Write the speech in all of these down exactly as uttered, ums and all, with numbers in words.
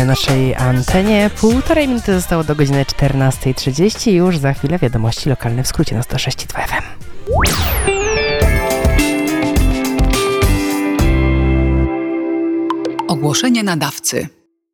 Na naszej antenie półtorej minuty zostało do godziny czternastej trzydzieści. Już za chwilę wiadomości lokalne w skrócie na sto sześć i dwa F M. Ogłoszenie nadawcy.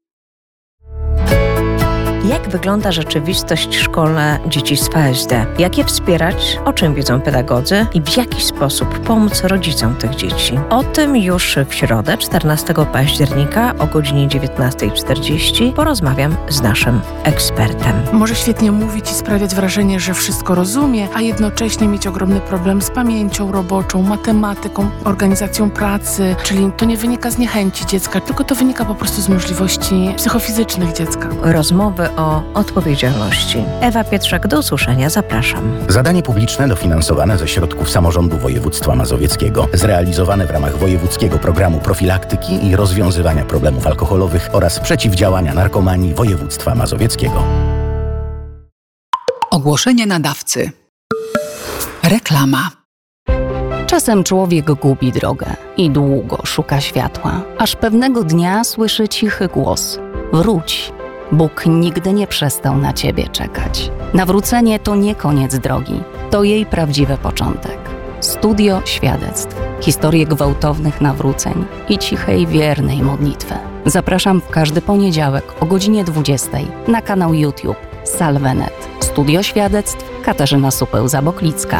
Jak wygląda rzeczywistość szkolna dzieci z V S D? Jak je wspierać? O czym wiedzą pedagodzy? I w jaki sposób pomóc rodzicom tych dzieci? O tym już w środę, czternastego października o godzinie dziewiętnastej czterdzieści porozmawiam z naszym ekspertem. Może świetnie mówić i sprawiać wrażenie, że wszystko rozumie, a jednocześnie mieć ogromny problem z pamięcią roboczą, matematyką, organizacją pracy, czyli to nie wynika z niechęci dziecka, tylko to wynika po prostu z możliwości psychofizycznych dziecka. Rozmowy o odpowiedzialności. Ewa Pietrzak, do usłyszenia, zapraszam. Zadanie publiczne dofinansowane ze środków samorządu województwa mazowieckiego, zrealizowane w ramach wojewódzkiego programu profilaktyki i rozwiązywania problemów alkoholowych oraz przeciwdziałania narkomanii województwa mazowieckiego. Ogłoszenie nadawcy. Reklama. Czasem człowiek gubi drogę i długo szuka światła, aż pewnego dnia słyszy cichy głos: wróć. Bóg nigdy nie przestał na ciebie czekać. Nawrócenie to nie koniec drogi, to jej prawdziwy początek. Studio świadectw, historie gwałtownych nawróceń i cichej, wiernej modlitwy. Zapraszam w każdy poniedziałek o godzinie dwudziestej na kanał YouTube Salvenet. Studio świadectw Katarzyna Supeł-Zaboklicka.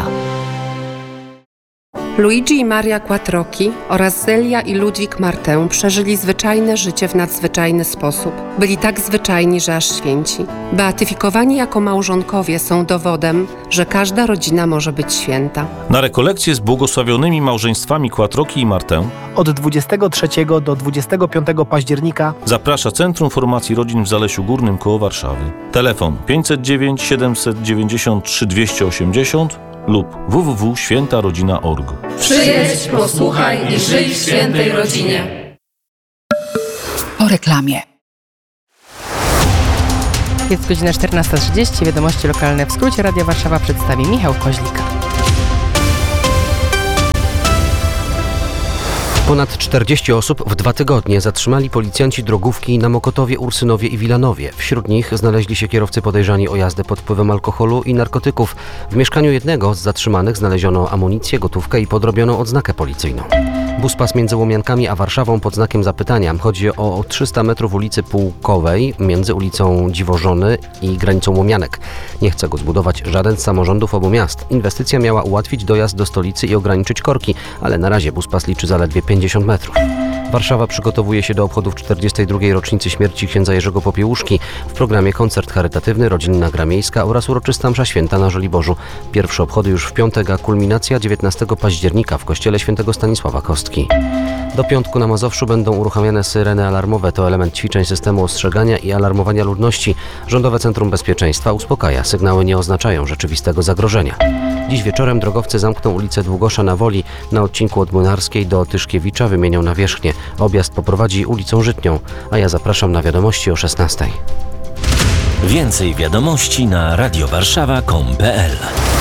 Luigi i Maria Quattrocchi oraz Zelia i Ludwik Martę przeżyli zwyczajne życie w nadzwyczajny sposób. Byli tak zwyczajni, że aż święci. Beatyfikowani jako małżonkowie są dowodem, że każda rodzina może być święta. Na rekolekcje z błogosławionymi małżeństwami Quattrocchi i Martę od dwudziestego trzeciego do dwudziestego piątego października zaprasza Centrum Formacji Rodzin w Zalesiu Górnym koło Warszawy. Telefon pięćset dziewięć siedemset dziewięćdziesiąt trzy dwieście osiemdziesiąt lub w w w kropka święta rodzina kropka org. Przyjedź, posłuchaj i żyj w świętej rodzinie. Po reklamie. Jest godzina czternasta trzydzieści. Wiadomości lokalne w skrócie. Radio Warszawa przedstawi Michał Koźlik. Ponad czterdzieści osób w dwa tygodnie zatrzymali policjanci drogówki na Mokotowie, Ursynowie i Wilanowie. Wśród nich znaleźli się kierowcy podejrzani o jazdę pod wpływem alkoholu i narkotyków. W mieszkaniu jednego z zatrzymanych znaleziono amunicję, gotówkę i podrobioną odznakę policyjną. Bus pasł między Łomiankami a Warszawą pod znakiem zapytania. Chodzi o trzysta metrów ulicy Pułkowej między ulicą Dziwożony i granicą Łomianek. Nie chce go zbudować żaden z samorządów obu miast. Inwestycja miała ułatwić dojazd do stolicy i ograniczyć korki, ale na razie bus pas liczy zaledwie pięćdziesiąt metrów. Warszawa przygotowuje się do obchodów czterdziestej drugiej rocznicy śmierci księdza Jerzego Popiełuszki. W programie koncert charytatywny, rodzinna gra miejska oraz uroczysta msza święta na Żoliborzu. Pierwsze obchody już w piątek, a kulminacja dziewiętnastego października w kościele świętego Stanisława Kostki. Do piątku na Mazowszu będą uruchamiane syreny alarmowe. To element ćwiczeń systemu ostrzegania i alarmowania ludności. Rządowe Centrum Bezpieczeństwa uspokaja. Sygnały nie oznaczają rzeczywistego zagrożenia. Dziś wieczorem drogowcy zamkną ulicę Długosza na Woli. Na odcinku od Młynarskiej do Tyszkiewicza wymienią nawierzchnię. Objazd poprowadzi ulicą Żytnią, a ja zapraszam na wiadomości o szesnastej. Więcej wiadomości na radiowarszawa kropka com kropka pe el.